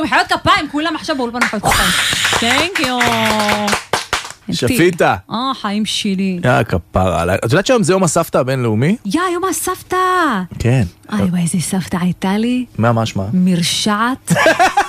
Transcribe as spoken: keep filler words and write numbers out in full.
מחיאות כפיים, כולם עכשיו באולפן מחיאות כפיים. Thank you. שפיטה. אה, חיים שלי. יא כפרה עליי. את יודעת שהיום זה יום הסבתא הבינלאומי? יא, יום הסבתא. כן. איי, וואי, איזה סבתא הייתה לי. מה משמע? מרשעת.